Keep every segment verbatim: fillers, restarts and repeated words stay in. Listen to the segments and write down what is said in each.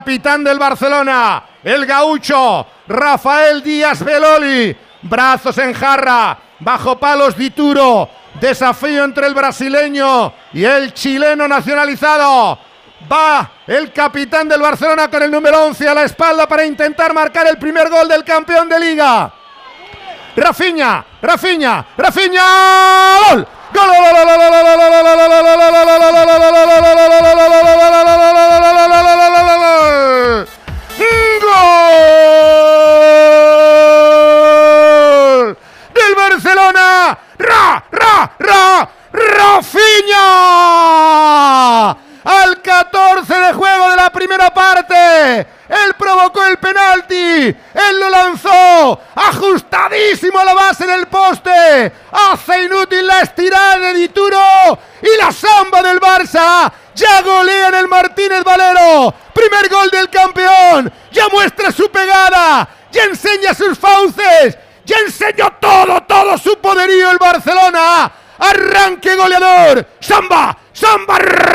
Capitán del Barcelona, el gaucho Rafael Díaz Beloli, brazos en jarra, bajo palos Dituro, desafío entre el brasileño y el chileno nacionalizado. Va el capitán del Barcelona con el número once a la espalda para intentar marcar el primer gol del campeón de Liga. Rafinha, Rafinha, Rafinha, gol. ¡Gol! ¡Del Barcelona! ¡Ra, ra, ra! ¡Rafinha! Al catorce de juego de la primera parte, él provocó el penalti, él lo lanzó, ajustadísimo a la base del poste, hace inútil la estirada de Dituro y la samba del Barça, ya golea en el Martínez Valero, primer gol del campeón, ya muestra su pegada, ya enseña sus fauces, ya enseñó todo, todo su poderío el Barcelona. Arranque goleador, samba, samba,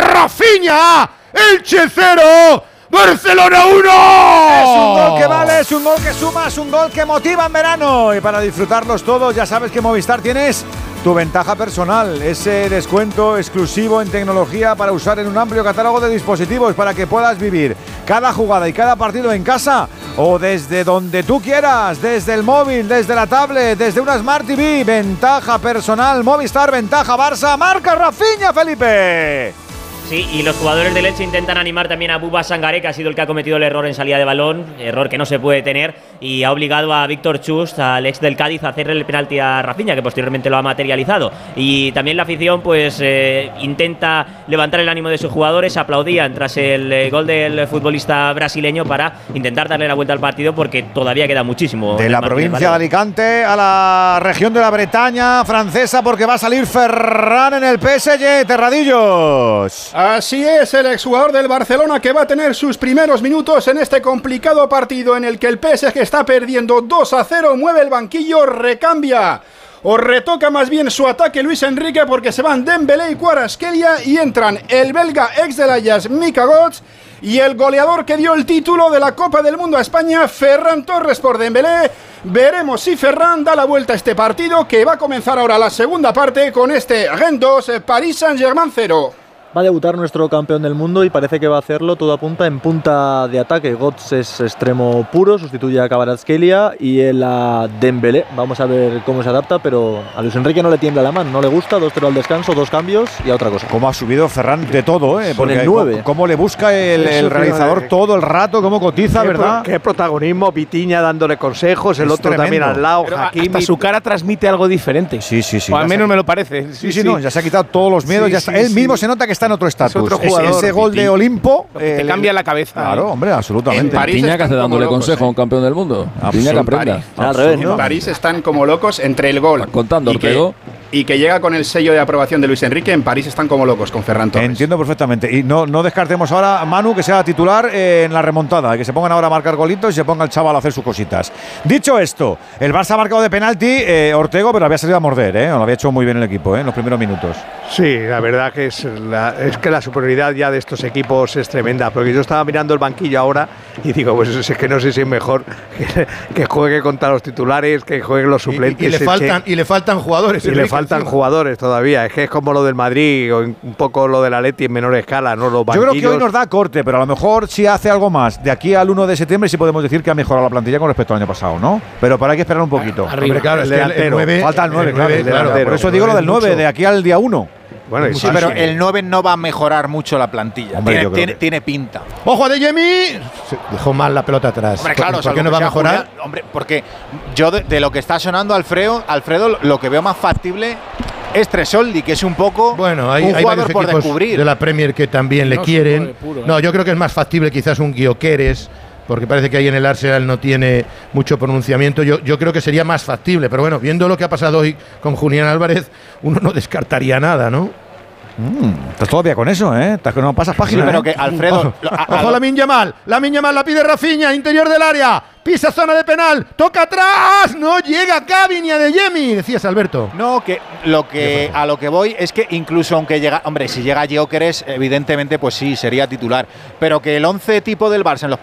Rafinha, Elche cero, Barcelona uno. Es un gol que vale, es un gol que suma, es un gol que motiva en verano. Y para disfrutarlos todos, ya sabes que Movistar tienes tu ventaja personal, ese descuento exclusivo en tecnología para usar en un amplio catálogo de dispositivos para que puedas vivir cada jugada y cada partido en casa o desde donde tú quieras, desde el móvil, desde la tablet, desde una Smart T V. Ventaja personal, Movistar, ventaja Barça, marca Rafinha, Felipe. Sí, y los jugadores del Elche intentan animar también a Bouba Sangaré, que ha sido el que ha cometido el error en salida de balón, error que no se puede tener, y ha obligado a Víctor Chust, al ex del Cádiz, a hacerle el penalti a Rafinha, que posteriormente lo ha materializado. Y también la afición pues eh, intenta levantar el ánimo de sus jugadores, aplaudían tras el eh, gol del futbolista brasileño para intentar darle la vuelta al partido, porque todavía queda muchísimo. De la provincia de Alicante a la región de la Bretaña francesa, porque va a salir Ferran en el P S G, Terradillos. Así es, el exjugador del Barcelona que va a tener sus primeros minutos en este complicado partido en el que el P S G está perdiendo dos a cero, mueve el banquillo, recambia o retoca más bien su ataque Luis Enrique, porque se van Dembélé y Kvaratskhelia y entran el belga ex del Ajax Mika Götze y el goleador que dio el título de la Copa del Mundo a España, Ferran Torres por Dembélé. Veremos si Ferran da la vuelta a este partido, que va a comenzar ahora la segunda parte con este Rennes dos, Paris Saint-Germain cero. Va a debutar nuestro campeón del mundo y parece que va a hacerlo todo apunta en punta de ataque. Götze es extremo puro, sustituye a Kvaratskhelia y él a Dembélé. Vamos a ver cómo se adapta, pero a Luis Enrique no le tiembla la mano, no le gusta. dos cero al descanso, dos cambios y a otra cosa. Cómo ha subido Ferran de todo, ¿eh? Con el nueve. Cómo le busca el, el realizador de... todo el rato, cómo cotiza, qué ¿verdad? Pro, qué protagonismo, Vitiña dándole consejos, el es otro tremendo. También al lado, pero Hakimi. Hasta su cara transmite algo diferente. Sí, sí, sí. O al menos me lo parece. Sí, sí, sí, no, ya se ha quitado todos los miedos, sí, ya está. Sí, él sí. mismo se nota que está en otro estatus. Jugador, ese gol de Olimpo eh, te cambia la cabeza. Claro, hombre, absolutamente. Piña que hace dándole consejo a un campeón del mundo. Piña que aprenda. Al revés, ¿no? En París están como locos entre el gol. Contando, y que, y que llega con el sello de aprobación de Luis Enrique. En París están como locos con Ferran Torres. Entiendo perfectamente. Y no, no descartemos ahora a Manu que sea titular eh, en la remontada, que se pongan ahora a marcar golitos y se ponga el chaval a hacer sus cositas. Dicho esto, el Barça ha marcado de penalti eh, Ortego, pero había salido a morder, ¿eh? Lo había hecho muy bien el equipo, ¿eh? En los primeros minutos. Sí, la verdad que es, la, es que la superioridad ya de estos equipos es tremenda, porque yo estaba mirando el banquillo ahora y digo, pues es que no sé si es mejor que, que juegue contra los titulares, que jueguen los suplentes. Y, y, le, faltan, y le faltan jugadores. Y le faltan encima. jugadores todavía. Es que es como lo del Madrid o un poco lo del Atleti en menor escala, ¿no? Los banquillos. Yo creo que hoy nos da corte, pero a lo mejor si hace algo más de aquí al uno de septiembre sí podemos decir que ha mejorado la plantilla con respecto al año pasado, ¿no? Pero para hay que esperar un poquito. Arriba. Hombre, claro, el es que el, el nueve, falta el nueve, el nueve, claro. claro. Por eso digo lo del nueve, de aquí al día uno. Bueno, sí, pero el nueve no va a mejorar mucho la plantilla. Hombre, tiene, tiene, que... tiene pinta. ¡Ojo de Yemi! Dejó mal la pelota atrás. Hombre, claro, ¿Por, ¿por qué no va a mejorar? Julián, hombre, porque yo de, de lo que está sonando Alfredo, Alfredo, lo que veo más factible es Tresoldi, que es un poco bueno, hay, un hay jugador por descubrir. De la Premier que también le no, quieren. Puro, ¿eh? No, yo creo que es más factible quizás un Gyökeres, porque parece que ahí en el Arsenal no tiene mucho pronunciamiento. Yo, yo creo que sería más factible, pero bueno, viendo lo que ha pasado hoy con Julián Álvarez, uno no descartaría nada, ¿no? Mm, estás todavía con eso, ¿eh? Estás que no pasas página. Sí, pero ¿eh? que Alfredo. Ojo, a, a, ojo Lamine Yamal. Lamine Yamal la pide Rafinha, interior del área. Pisa zona de penal. Toca atrás. No llega Gavi ni a De Yemi, decías Alberto. No, que lo que a lo que voy es que incluso aunque llega. Hombre, si llega Gyökeres, evidentemente, pues sí, sería titular. Pero que el once tipo del Barça en los